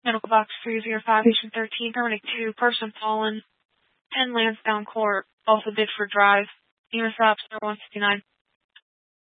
Medical Box 305, Patient 13, Permanent 2, Person fallen, 10 Lansdowne Court, also Bidford Drive, EMS Ops 159.